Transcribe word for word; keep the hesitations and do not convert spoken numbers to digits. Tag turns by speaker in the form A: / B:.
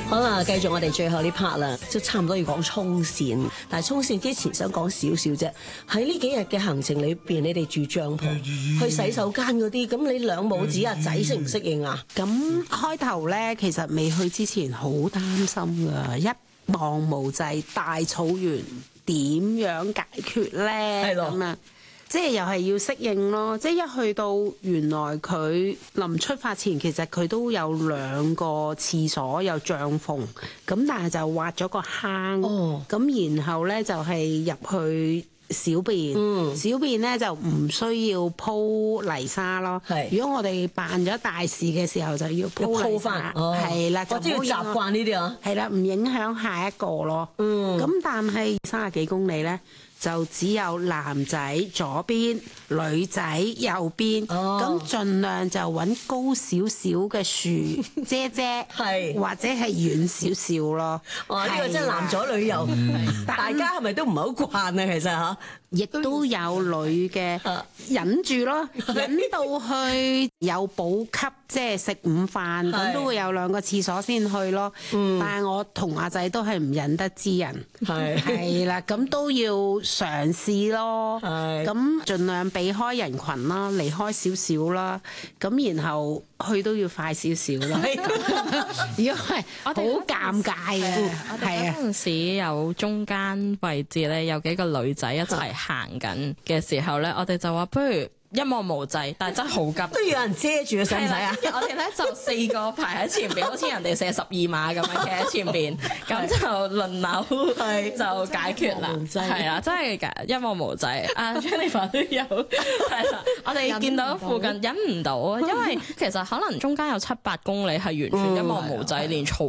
A: 好啦，繼續我哋最後呢 part 啦，都差唔多要講衝線。但係衝線之前想講少少啫。喺呢幾日嘅行程裏邊，你哋住帳篷，去洗手間嗰啲，咁你兩母子阿仔適唔適應啊？
B: 咁開頭咧，其實未去之前好擔心㗎，一望無際大草原點樣解決咧？
A: 係咯
B: 咁啊！即係又係要適應咯，即係一去到原來佢臨出發前，其實佢都有兩個廁所有帳篷，咁但係就挖咗個坑，咁、
A: 哦、
B: 然後呢，就係、是、入去小便，
A: 嗯、
B: 小便呢就唔需要鋪泥沙咯。如果我哋辦咗大事嘅時候，就要鋪泥沙，係啦、哦，
A: 就要習慣呢啲啊，
B: 係啦，唔影響下一個咯。咁、嗯、但係三十幾公里呢，就只有男仔左邊，女仔右邊，咁、哦、盡量就揾高少少嘅樹遮遮，係或者係遠少少咯。
A: 哇！呢、呢個真係男左女右，嗯、大家係咪都唔係好慣啊？其實嚇，
B: 亦都有女嘅忍住咯，忍到去有補給，即係食午飯咁都會有兩個廁所先去咯。嗯、但係我同阿仔都係唔忍得之人，係係啦，咁都要嘗試咯。咁盡量避開人群啦，離開少少啦。咁然後去都要快少少啦。如果係好尷尬嘅，係啊。
C: 嗰陣時有中間位置咧，有幾個女仔一齊行緊嘅時候咧，我哋就話不如一望無際，但係真係好急，都
A: 要有人遮住嘅，使唔使啊？
C: 我哋咧就四個排喺前邊，好似人哋射十二碼咁樣企喺前邊，咁就輪流就解決啦。係啦，真係一望無際。阿 Jennifer 都有係啦，我哋見到附近忍唔到啊，因為其實可能中間有七八公里係完全一望無際，連草